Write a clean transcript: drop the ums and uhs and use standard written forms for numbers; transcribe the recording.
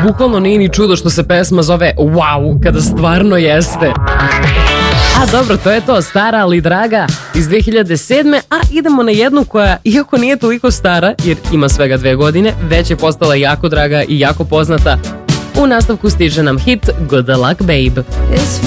bukvalno nije ni čudo što se pesma zove Wow, kada stvarno jeste. A dobro, to je to, stara ali draga iz 2007. A idemo na jednu koja, iako nije toliko stara, jer ima svega 2 godine, već je postala jako draga i jako poznata. U nastavku stiže nam hit Good Luck Babe.